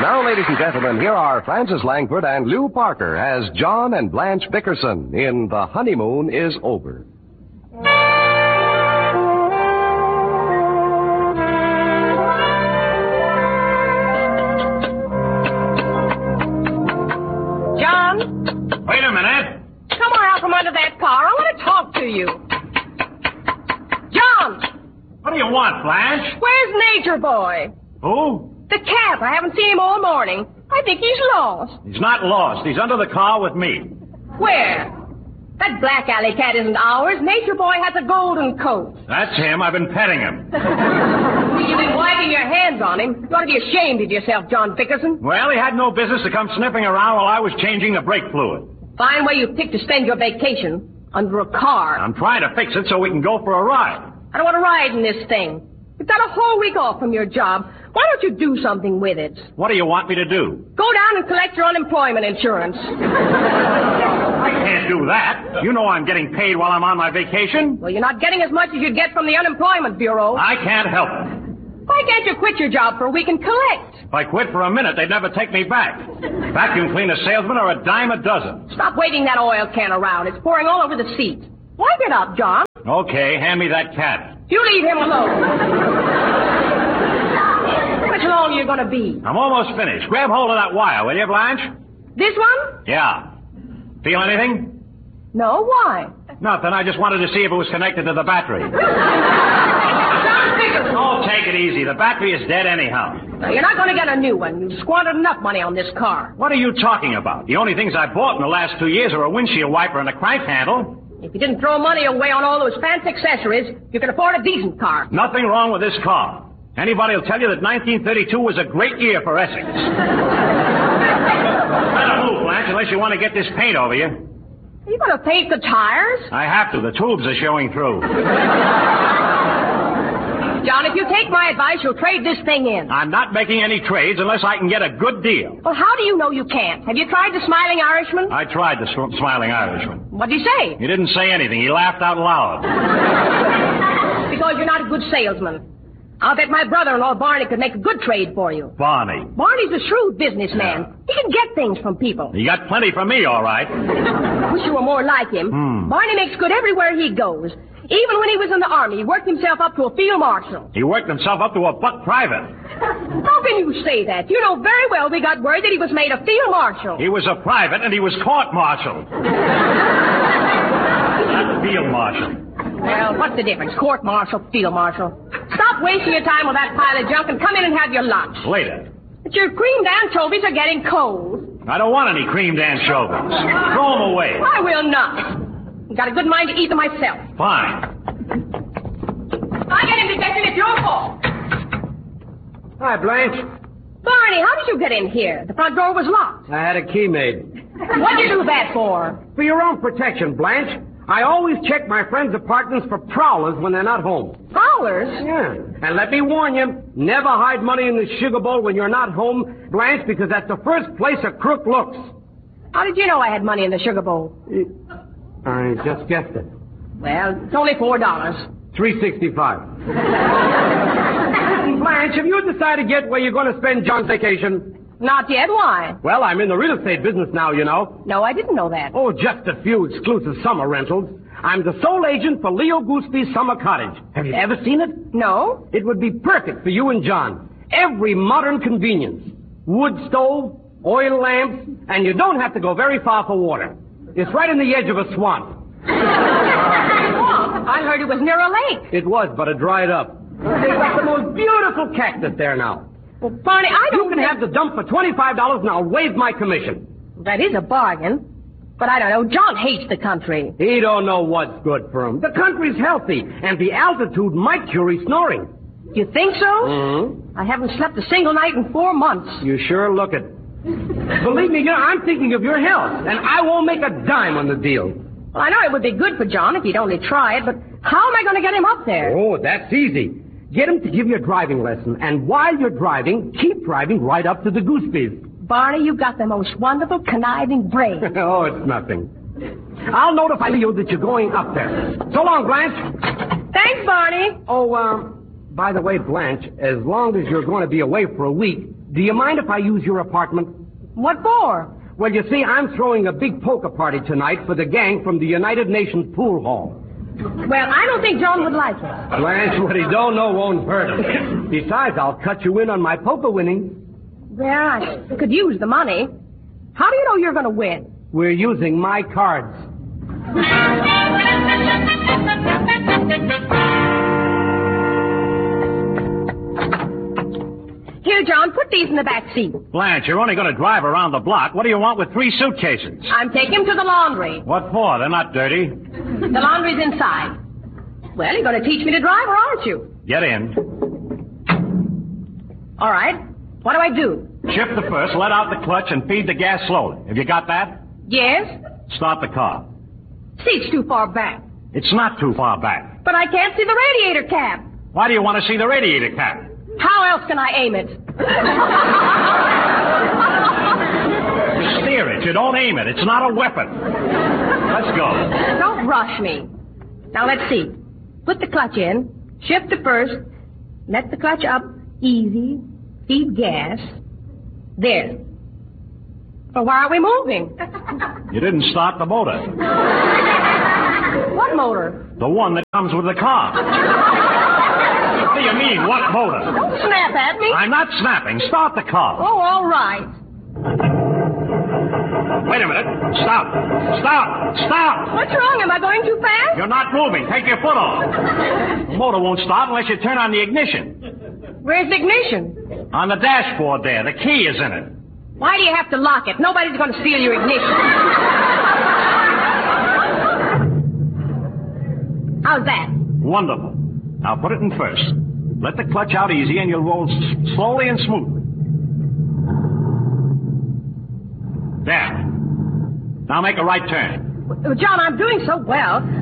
Now, ladies and gentlemen, here are Frances Langford and Lou Parker as John and Blanche Bickerson in The Honeymoon is Over. John? Wait a minute. Come on out from under that car. I want to talk to you. John! What do you want, Blanche? Where's Nature Boy? Who? The cat. I haven't seen him all morning. I think he's lost. He's not lost. He's under the car with me. Where? That black alley cat isn't ours. Nature Boy has a golden coat. That's him. I've been petting him. You've been wiping your hands on him. You ought to be ashamed of yourself, John Bickerson. Well, he had no business to come sniffing around while I was changing the brake fluid. Fine way you picked to spend your vacation. Under a car. I'm trying to fix it so we can go for a ride. I don't want to ride in this thing. You've got a whole week off from your job. Why don't you do something with it? What do you want me to do? Go down and collect your unemployment insurance. I can't do that. You know I'm getting paid while I'm on my vacation. Well, you're not getting as much as you'd get from the Unemployment Bureau. I can't help it. Why can't you quit your job for a week and collect? If I quit for a minute, they'd never take me back. Vacuum cleaner salesmen are a dime a dozen. Stop waving that oil can around. It's pouring all over the seat. Wipe it up, John. Okay, hand me that cat. You leave him alone. How much longer are you going to be? I'm almost finished. Grab hold of that wire, will you, Blanche? This one? Yeah. Feel anything? No, why? Nothing. I just wanted to see if it was connected to the battery. John Bickerson. Oh, take it easy. The battery is dead anyhow. No, you're not going to get a new one. You've squandered enough money on this car. What are you talking about? The only things I bought in the last 2 years are a windshield wiper and a crank handle. If you didn't throw money away on all those fancy accessories, you could afford a decent car. Nothing wrong with this car. Anybody will tell you that 1932 was a great year for Essex. Better move, Blanche, unless you want to get this paint over you. Are you going to paint the tires? I have to. The tubes are showing through. John, if you take my advice, you'll trade this thing in. I'm not making any trades unless I can get a good deal. Well, how do you know you can't? Have you tried the Smiling Irishman? I tried the Smiling Irishman. What'd he say? He didn't say anything. He laughed out loud. Because you're not a good salesman. I'll bet my brother-in-law Barney could make a good trade for you. Barney. Barney's a shrewd businessman. Yeah. He can get things from people. He got plenty from me, all right. Wish you were more like him. Barney makes good everywhere he goes. Even when he was in the Army, he worked himself up to a field marshal. He worked himself up to a buck private. How can you say that? You know very well we got word that he was made a field marshal. He was a private, and he was court-martialed. Not field marshal. Well, what's the difference? Court-martial, field marshal. Stop wasting your time with that pile of junk and come in and have your lunch. Later. But your creamed anchovies are getting cold. I don't want any creamed anchovies. Throw them away. I will not. I've got a good mind to eat them myself. Fine. I get him, Detective. It's your fault. Hi, Blanche. Barney, how did you get in here? The front door was locked. I had a key made. What'd you do that for? For your own protection, Blanche. I always check my friends' apartments for prowlers when they're not home. Prowlers? Yeah. And let me warn you, never hide money in the sugar bowl when you're not home, Blanche, because that's the first place a crook looks. How did you know I had money in the sugar bowl? I just guessed it. Well, it's only $4. $3.65. Blanche, have you decided yet where you're going to spend John's vacation? Not yet. Why? Well, I'm in the real estate business now, you know. No, I didn't know that. Oh, just a few exclusive summer rentals. I'm the sole agent for Leo Gooseby's summer cottage. Have you ever seen it? No. It would be perfect for you and John. Every modern convenience. Wood stove, oil lamps, and you don't have to go very far for water. It's right in the edge of a swamp. I heard it was near a lake. It was, but it dried up. They've got the most beautiful cactus there now. Well, Barney, I don't You can have the dump for $25 and I'll waive my commission. That is a bargain. But I don't know. John hates the country. He don't know what's good for him. The country's healthy, and the altitude might cure his snoring. You think so? Mm-hmm. I haven't slept a single night in 4 months. You sure look it. Believe me, I'm thinking of your health, and I won't make a dime on the deal. Well, I know it would be good for John if he'd only try it, but how am I going to get him up there? Oh, that's easy. Get him to give you a driving lesson, and while you're driving, keep driving right up to the Gooseby's. Barney, you've got the most wonderful, conniving brain. Oh, it's nothing. I'll notify Leo that you're going up there. So long, Blanche. Thanks, Barney. Oh, By the way, Blanche, as long as you're going to be away for a week, do you mind if I use your apartment? What for? Well, you see, I'm throwing a big poker party tonight for the gang from the United Nations Pool Hall. Well, I don't think John would like it. Blanche, what he don't know won't hurt him. Besides, I'll cut you in on my poker winnings. Well, I could use the money. How do you know you're going to win? We're using my cards. Here, John, put these in the back seat. Blanche, you're only going to drive around the block. What do you want with 3 suitcases? I'm taking them to the laundry. What for? They're not dirty. The laundry's inside. Well, you're going to teach me to drive, or aren't you? Get in. All right. What do I do? Shift the first, let out the clutch, and feed the gas slowly. Have you got that? Yes? Start the car. Seat's too far back. It's not too far back. But I can't see the radiator cap. Why do you want to see the radiator cap? How else can I aim it? You steer it. You don't aim it. It's not a weapon. Let's go. Don't rush me. Now, let's see. Put the clutch in. Shift to first. Let the clutch up. Easy. Feed gas. There. Well, why aren't we moving? You didn't start the motor. What motor? The one that comes with the car. What do you mean, what motor? Don't snap at me. I'm not snapping. Start the car. Oh, all right. Wait a minute. Stop. Stop. Stop. What's wrong? Am I going too fast? You're not moving. Take your foot off. The motor won't start unless you turn on the ignition. Where's the ignition? On the dashboard there. The key is in it. Why do you have to lock it? Nobody's going to steal your ignition. How's that? Wonderful. Now put it in first. Let the clutch out easy and you'll roll slowly and smoothly. There. Now make a right turn. John, I'm doing so well.